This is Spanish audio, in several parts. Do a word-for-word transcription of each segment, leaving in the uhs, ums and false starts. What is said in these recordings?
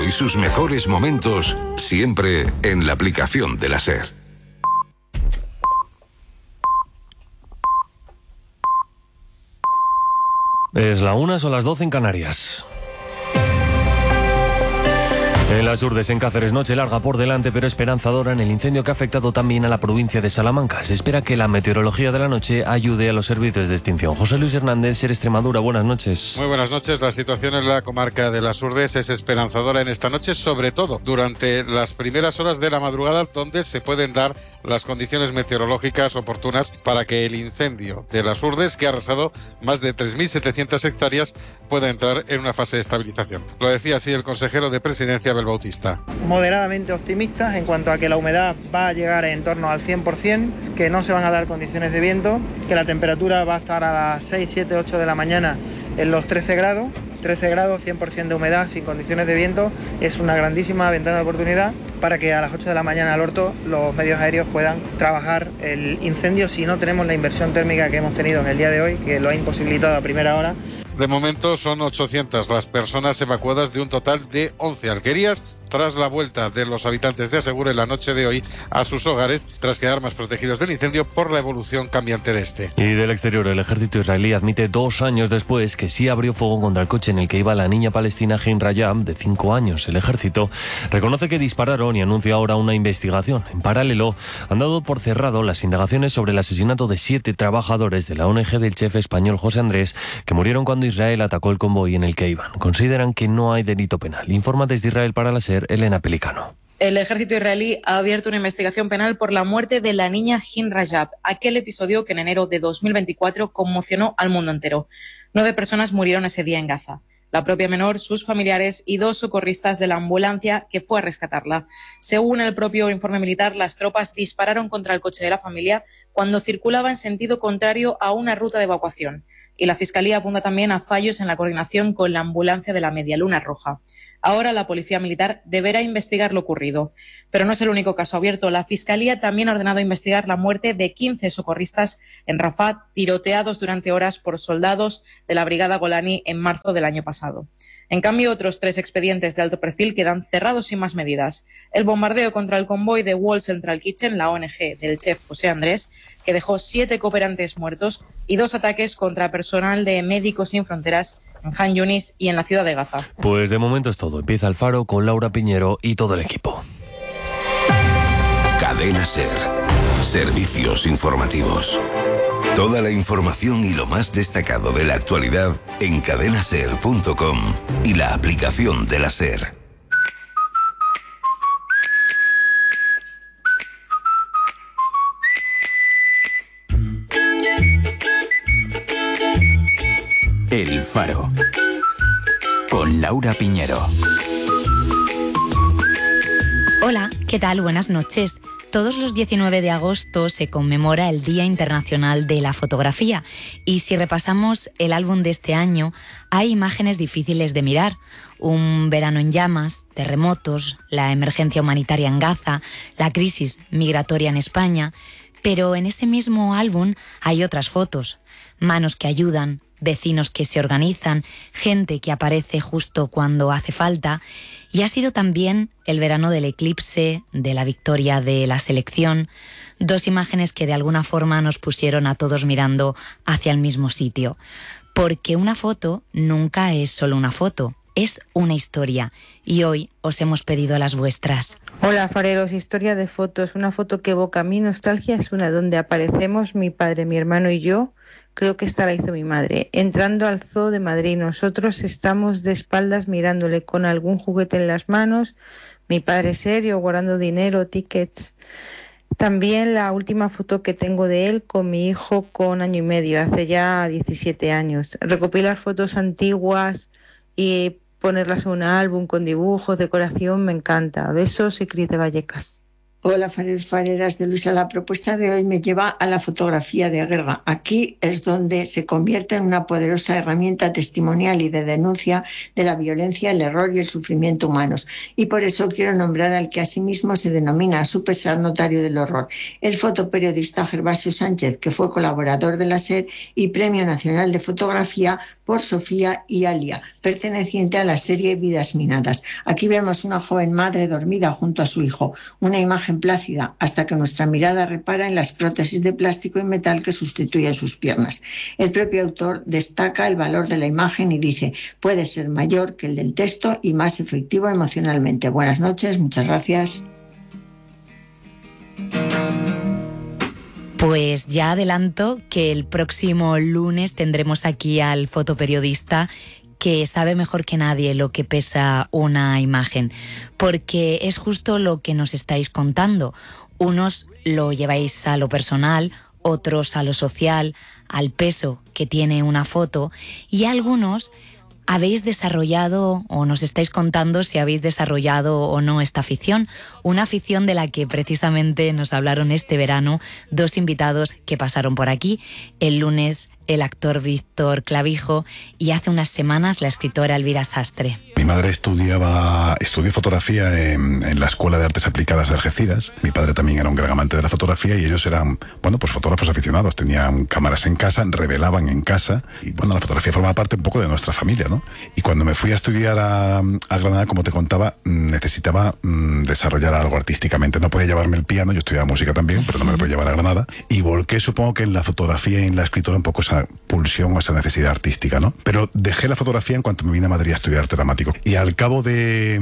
y sus mejores momentos siempre en la aplicación de la SER. Es la una, son las doce en Canarias. En las Urdes, en Cáceres, noche larga por delante, pero esperanzadora en el incendio que ha afectado también a la provincia de Salamanca. Se espera que la meteorología de la noche ayude a los servicios de extinción. José Luis Hernández, SER Extremadura, buenas noches. Muy buenas noches. La situación en la comarca de las Urdes es esperanzadora en esta noche, sobre todo durante las primeras horas de la madrugada, donde se pueden dar las condiciones meteorológicas oportunas para que el incendio de las Urdes, que ha arrasado más de tres mil setecientas hectáreas, pueda entrar en una fase de estabilización. Lo decía así el consejero de Presidencia, Abel Bautista. Moderadamente optimistas en cuanto a que la humedad va a llegar en torno al cien por ciento, que no se van a dar condiciones de viento, que la temperatura va a estar a las seis, siete, ocho de la mañana en los trece grados. trece grados, cien por ciento de humedad, sin condiciones de viento, es una grandísima ventana de oportunidad para que a las ocho de la mañana al orto los medios aéreos puedan trabajar el incendio si no tenemos la inversión térmica que hemos tenido en el día de hoy, que lo ha imposibilitado a primera hora. De momento son ochocientas las personas evacuadas de un total de once alquerías tras la vuelta de los habitantes de Asegure la noche de hoy a sus hogares tras quedar más protegidos del incendio por la evolución cambiante de este. Y del exterior, el ejército israelí admite dos años después que sí abrió fuego contra el coche en el que iba la niña palestina Hin Rajab, de cinco años. El ejército reconoce que dispararon y anuncia ahora una investigación. En paralelo, han dado por cerrado las indagaciones sobre el asesinato de siete trabajadores de la O N G del chef español José Andrés, que murieron cuando Israel atacó el convoy en el que iban. Consideran que no hay delito penal. Informa desde Israel para la SER, Elena Pelicano. El ejército israelí ha abierto una investigación penal por la muerte de la niña Hin Rajab, aquel episodio que en enero de dos mil veinticuatro conmocionó al mundo entero. Nueve personas murieron ese día en Gaza. La propia menor, sus familiares y dos socorristas de la ambulancia que fue a rescatarla. Según el propio informe militar, las tropas dispararon contra el coche de la familia cuando circulaba en sentido contrario a una ruta de evacuación. Y la Fiscalía apunta también a fallos en la coordinación con la ambulancia de la Media Luna Roja. Ahora la Policía Militar deberá investigar lo ocurrido. Pero no es el único caso abierto. La Fiscalía también ha ordenado investigar la muerte de quince socorristas en Rafat, tiroteados durante horas por soldados de la Brigada Golani en marzo del año pasado. En cambio, otros tres expedientes de alto perfil quedan cerrados sin más medidas. El bombardeo contra el convoy de Wall Central Kitchen, la O N G del chef José Andrés, que dejó siete cooperantes muertos, y dos ataques contra personal de Médicos Sin Fronteras en Han Yunis y en la ciudad de Gaza. Pues de momento es todo. Empieza el Faro con Laura Piñero y todo el equipo. Cadena SER. Servicios informativos. Toda la información y lo más destacado de la actualidad en cadena ser punto com y la aplicación de la SER. El Faro, con Laura Piñero. Hola, ¿qué tal? Buenas noches. Todos los diecinueve de agosto se conmemora el Día Internacional de la Fotografía y si repasamos el álbum de este año, hay imágenes difíciles de mirar. Un verano en llamas, terremotos, la emergencia humanitaria en Gaza, la crisis migratoria en España. Pero en ese mismo álbum hay otras fotos. Manos que ayudan, vecinos que se organizan, gente que aparece justo cuando hace falta. Y ha sido también el verano del eclipse, de la victoria de la selección, dos imágenes que de alguna forma nos pusieron a todos mirando hacia el mismo sitio. Porque una foto nunca es solo una foto, es una historia. Y hoy os hemos pedido las vuestras. Hola fareros, historia de fotos. Una foto que evoca mi nostalgia es una donde aparecemos mi padre, mi hermano y yo. Creo que esta la hizo mi madre. Entrando al Zoo de Madrid, nosotros estamos de espaldas mirándole con algún juguete en las manos. Mi padre serio, guardando dinero, tickets. También la última foto que tengo de él con mi hijo con año y medio, hace ya diecisiete años. Recopilar fotos antiguas y ponerlas en un álbum con dibujos, decoración, me encanta. Besos y Cris de Vallecas. Hola, fareros, fareras de Luisa. La propuesta de hoy me lleva a la fotografía de guerra. Aquí es donde se convierte en una poderosa herramienta testimonial y de denuncia de la violencia, el error y el sufrimiento humanos. Y por eso quiero nombrar al que asimismo se denomina a su pesar notario del horror, el fotoperiodista Gervasio Sánchez, que fue colaborador de la SER y Premio Nacional de Fotografía por Sofía y Alia, perteneciente a la serie Vidas Minadas. Aquí vemos una joven madre dormida junto a su hijo, una imagen plácida hasta que nuestra mirada repara en las prótesis de plástico y metal que sustituyen sus piernas. El propio autor destaca el valor de la imagen y dice: puede ser mayor que el del texto y más efectivo emocionalmente. Buenas noches, muchas gracias. Pues ya adelanto que el próximo lunes tendremos aquí al fotoperiodista que sabe mejor que nadie lo que pesa una imagen, porque es justo lo que nos estáis contando. Unos lo lleváis a lo personal, otros a lo social, al peso que tiene una foto, y algunos habéis desarrollado, o nos estáis contando si habéis desarrollado o no esta afición, una afición de la que precisamente nos hablaron este verano dos invitados que pasaron por aquí. El lunes el actor Víctor Clavijo y hace unas semanas la escritora Elvira Sastre. Mi madre estudiaba, estudió fotografía en, en la Escuela de Artes Aplicadas de Algeciras. Mi padre también era un gran amante de la fotografía y ellos eran, bueno, pues fotógrafos aficionados. Tenían cámaras en casa, revelaban en casa y, bueno, la fotografía formaba parte un poco de nuestra familia, ¿no? Y cuando me fui a estudiar a, a Granada, como te contaba, necesitaba mm, desarrollar algo artísticamente. No podía llevarme el piano, yo estudiaba música también, pero no me lo podía llevar a Granada. Y volqué, supongo que en la fotografía y en la escritura un poco esa pulsión o esa necesidad artística, ¿no? Pero dejé la fotografía en cuanto me vine a Madrid a estudiar arte dramático. Y al cabo de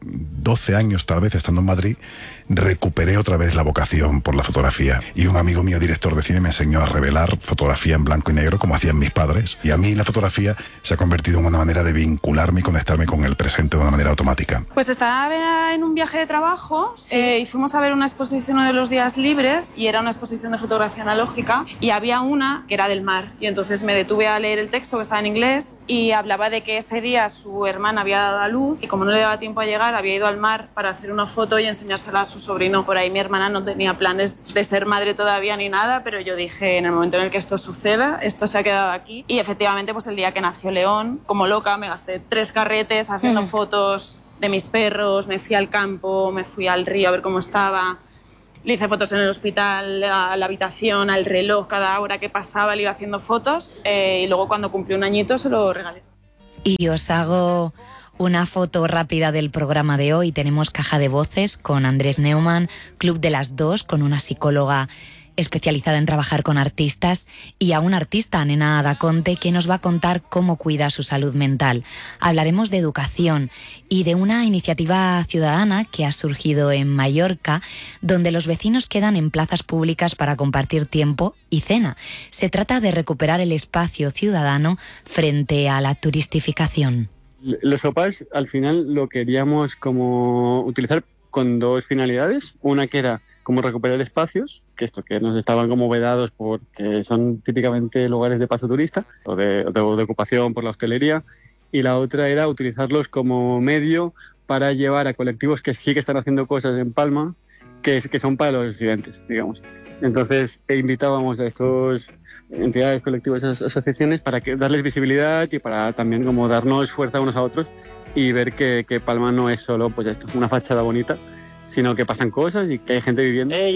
doce años, tal vez, estando en Madrid, recuperé otra vez la vocación por la fotografía. Y un amigo mío, director de cine, me enseñó a revelar fotografía en blanco y negro, como hacían mis padres. Y a mí la fotografía se ha convertido en una manera de vincularme y conectarme con el presente de una manera automática. Pues estaba en un viaje de trabajo, sí. eh, y fuimos a ver una exposición uno de los días libres, y era una exposición de fotografía analógica, y había una que era del mar. Y entonces me detuve a leer el texto, que estaba en inglés, y hablaba de que ese día su hermana había dado a luz, y como no le daba tiempo a llegar, había ido al mar para hacer una foto y enseñársela a su sobrino. Por ahí mi hermana no tenía planes de ser madre todavía ni nada, pero yo dije, en el momento en el que esto suceda, esto se ha quedado aquí. Y efectivamente, pues el día que nació León, como loca, me gasté tres carretes haciendo mm. fotos de mis perros, me fui al campo, me fui al río a ver cómo estaba. Le hice fotos en el hospital, a la habitación, al reloj, cada hora que pasaba le iba haciendo fotos, eh, y luego cuando cumplió un añito se lo regalé. Y os hago una foto rápida del programa de hoy. Tenemos Caja de Voces con Andrés Neumann, Club de las Dos con una psicóloga especializada en trabajar con artistas, y a un artista, Nena Daconte, que nos va a contar cómo cuida su salud mental. Hablaremos de educación y de una iniciativa ciudadana que ha surgido en Mallorca, donde los vecinos quedan en plazas públicas para compartir tiempo y cena. Se trata de recuperar el espacio ciudadano frente a la turistificación. Los sopás al final lo queríamos como utilizar con dos finalidades. Una que era como recuperar espacios, que esto que nos estaban como vedados porque son típicamente lugares de paso turista o de, de, de ocupación por la hostelería, y la otra era utilizarlos como medio para llevar a colectivos que sí que están haciendo cosas en Palma, que, que son para los residentes, digamos. Entonces invitábamos a estas entidades, colectivos, asociaciones para que, darles visibilidad y para también como darnos fuerza unos a otros y ver que, que Palma no es solo pues esto, una fachada bonita, sino que pasan cosas y que hay gente viviendo.